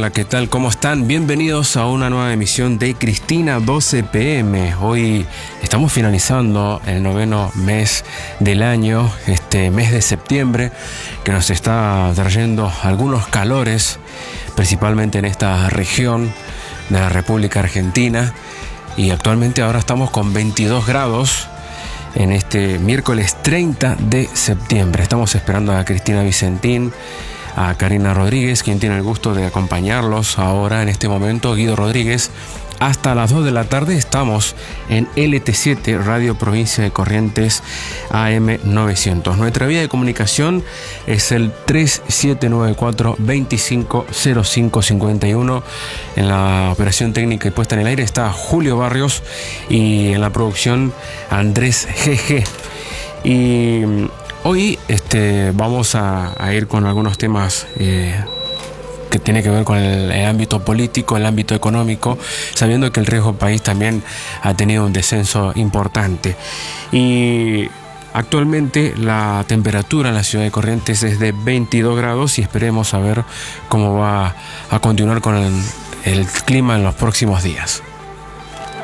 Hola, ¿qué tal? ¿Cómo están? Bienvenidos a una nueva emisión de Cristina 12 PM. Hoy estamos finalizando el 9º mes del año, este mes de septiembre, que nos está trayendo algunos calores, principalmente en esta región de la República Argentina. Y actualmente ahora estamos con 22 grados en este miércoles 30 de septiembre. Estamos esperando a Cristina Vicentín, a Karina Rodríguez, quien tiene el gusto de acompañarlos ahora en este momento, Guido Rodríguez. Hasta las 2 de la tarde estamos en LT7, Radio Provincia de Corrientes AM 900. Nuestra vía de comunicación es el 3794-250551. En la operación técnica y puesta en el aire está Julio Barrios y en la producción Andrés GG. Y hoy vamos a ir con algunos temas que tiene que ver con el ámbito político, el ámbito económico, sabiendo que el riesgo país también ha tenido un descenso importante. Y actualmente la temperatura en la ciudad de Corrientes es de 22 grados y esperemos a ver cómo va a continuar con el clima en los próximos días.